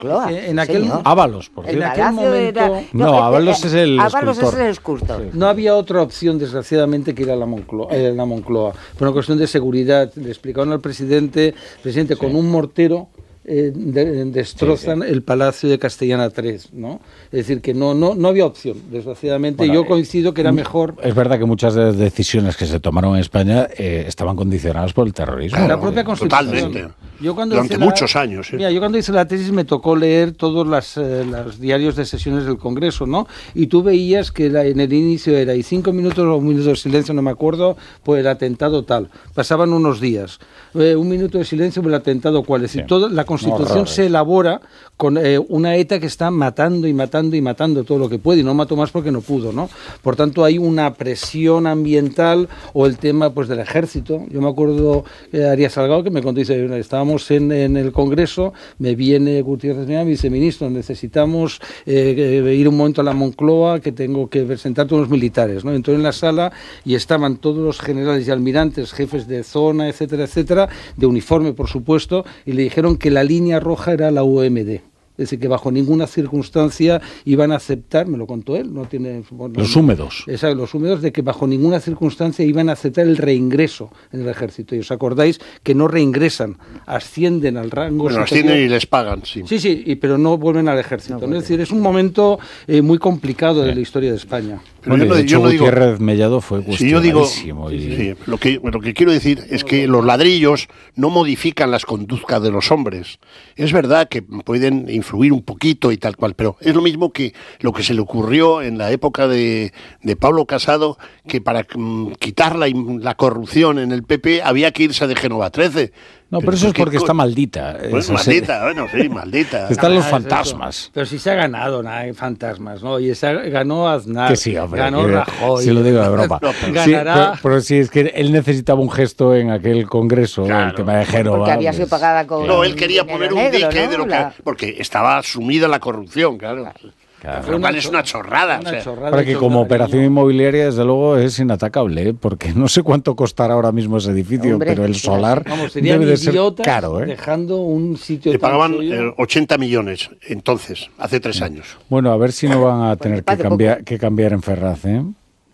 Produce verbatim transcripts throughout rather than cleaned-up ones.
Moncloa. En aquel señor. Ábalos, por En cierto. aquel momento... Era, No, no, Ábalos eh, es el Ábalos escultor. es el escultor. Sí. No había otra opción, desgraciadamente, que ir a la Moncloa. Eh, la Moncloa. Por una cuestión de seguridad. Le explicaron al presidente, presidente, sí. con un mortero eh, de, destrozan sí, sí. el Palacio de Castellana tres, ¿no? Es decir, que no, no, no había opción, desgraciadamente. Bueno, yo coincido que era mejor... Es verdad que muchas de las decisiones que se tomaron en España eh, estaban condicionadas por el terrorismo. Claro, la propia Constitución. Totalmente. Yo cuando Durante la, muchos años. ¿eh? Mira, yo cuando hice la tesis me tocó leer todos las, eh, los diarios de sesiones del Congreso, ¿no? Y tú veías que la, en el inicio era y cinco minutos o un minuto de silencio, no me acuerdo, por el atentado tal. Pasaban unos días. Eh, un minuto de silencio por el atentado cual. Es decir, sí. toda la Constitución no, se elabora con eh, una ETA que está matando y matando y matando todo lo que puede, y no mató más porque no pudo, ¿no? Por tanto, hay una presión ambiental o el tema pues del ejército. Yo me acuerdo de Arias Salgado que me contó, dice, estábamos En, en el Congreso, me viene Gutiérrez Millán y dice, ministro, necesitamos eh, ir un momento a la Moncloa que tengo que presentar todos los militares, ¿no? Entró en la sala y estaban todos los generales y almirantes, jefes de zona, etcétera, etcétera, de uniforme, por supuesto, y le dijeron que la línea roja era la U M D. Es decir, que bajo ninguna circunstancia iban a aceptar, me lo contó él, no tiene... Bueno, los húmedos. Exacto, los húmedos, de que bajo ninguna circunstancia iban a aceptar el reingreso en el ejército. Y os acordáis que no reingresan, ascienden al rango... Bueno, ascienden y les pagan, sí. Sí, sí, y, pero no vuelven al ejército. No, ¿no? Es decir, es un momento eh, muy complicado sí. de la historia de España. Pero bueno, yo no, de hecho, yo no digo, Gutiérrez Mellado fue cuestionadísimo. Sí, y... sí, lo, que, lo que quiero decir es que los ladrillos no modifican las conductas de los hombres. Es verdad que pueden influir un poquito y tal cual, pero es lo mismo que lo que se le ocurrió en la época de, de Pablo Casado, que para um, quitar la, la corrupción en el P P había que irse de Génova trece. No, pero, pero eso es porque está maldita. Bueno, eso maldita, se... bueno, sí, maldita. Están los fantasmas. Pero si se ha ganado, nada, hay fantasmas, ¿no? Y se ganó Aznar, que sí, hombre, ganó que, Rajoy. Si lo digo de broma. No, pero, sí, pero, pero sí, es que él necesitaba un gesto en aquel congreso, claro, el tema de Génova. Porque había sido pagada con... No, él quería poner un negro, dique ¿no? de lo que... La... Porque estaba sumida la corrupción, claro. claro. Claro. Lo cual es una chorrada. Una o sea. chorrada Para que como operación inmobiliaria, desde luego, es inatacable, ¿eh? Porque no sé cuánto costará ahora mismo ese edificio, hombre, pero el solar vamos, debe de ser caro, ¿eh? Dejando un sitio. Le pagaban eh, ochenta millones entonces, hace tres años. Bueno, a ver si no van a tener que cambiar, que cambiar en Ferraz, ¿eh?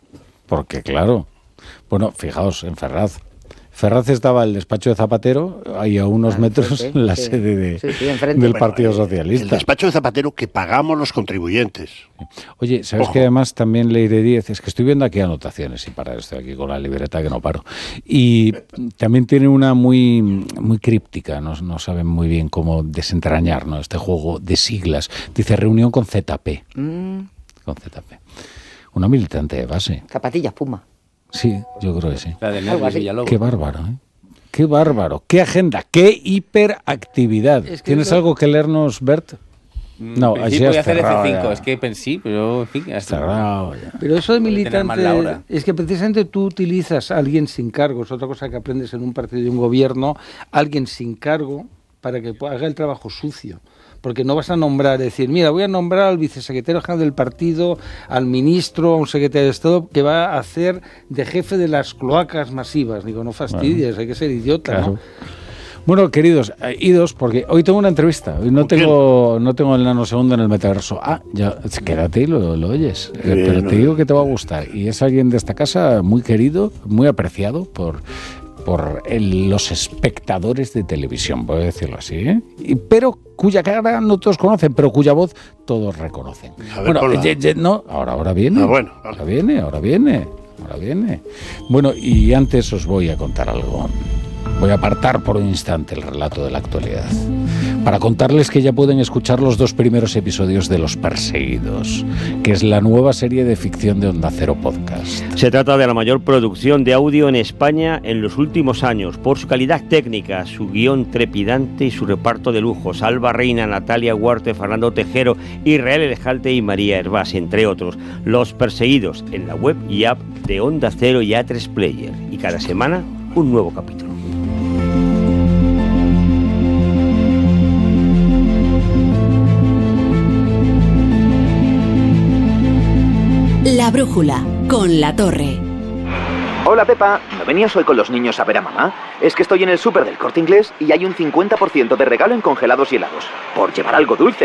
Porque claro, bueno, fijaos, en Ferraz. Ferraz estaba el despacho de Zapatero, ahí a unos ah, metros, sí, la sí, sede de, sí, sí, del bueno, Partido Socialista. El despacho de Zapatero que pagamos los contribuyentes. Oye, ¿sabes Ojo. que además también Leire Díez? Es que estoy viendo aquí anotaciones y para estoy aquí con la libreta que no paro. Y también tiene una muy, muy críptica, no, no saben muy bien cómo desentrañar, ¿no? Este juego de siglas. Dice reunión con Z P. Mm. Con Z P. Una militante de base. Zapatillas Puma. Sí, yo creo que sí. La de Nervios Villalobos. Qué bárbaro, ¿eh? Qué bárbaro. Qué agenda, qué hiperactividad. Es que ¿Tienes eso... algo que leernos, Bert? No, sí, voy a hacer F cinco, es que sí, pero en fin, ya está. Cerrado, ya. Pero eso de militante es que precisamente tú utilizas a alguien sin cargo, es otra cosa que aprendes en un partido y un gobierno, alguien sin cargo para que haga el trabajo sucio. Porque no vas a nombrar, decir, mira, voy a nombrar al vicesecretario general del partido, al ministro, a un secretario de Estado que va a hacer de jefe de las cloacas masivas. Digo, no fastidies, bueno, hay que ser idiota, claro. ¿no? Bueno, queridos, eh, idos, porque hoy tengo una entrevista, hoy no tengo no tengo el nanosegundo en el metaverso. Ah, ya, quédate y lo, lo oyes, eh, Bien, pero te digo que te va a gustar. Y es alguien de esta casa muy querido, muy apreciado por... por el, los espectadores de televisión, voy a decirlo así, ¿eh? Y, pero cuya cara no todos conocen, pero cuya voz todos reconocen. A ver, bueno, ye, ye, no, ahora, ahora viene, ah, bueno, ahora viene, ahora viene, ahora viene. Bueno, y antes os voy a contar algo. Voy a apartar por un instante el relato de la actualidad para contarles que ya pueden escuchar los dos primeros episodios de Los Perseguidos, que es la nueva serie de ficción de Onda Cero Podcast. Se trata de la mayor producción de audio en España en los últimos años, por su calidad técnica, su guión trepidante y su reparto de lujo. Alba Reina, Natalia Huarte, Fernando Tejero, Israel Elejalte y María Hervás, entre otros. Los Perseguidos, en la web y app de Onda Cero y A tres Player. Y cada semana, un nuevo capítulo. La brújula, con La Torre. Hola Pepa, ¿no venías hoy con los niños a ver a mamá? Es que estoy en el súper del Corte Inglés y hay un cincuenta por ciento de regalo en congelados y helados. Por llevar algo dulce.